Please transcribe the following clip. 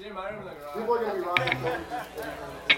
Jim, I remember the garage. People are going to be riding.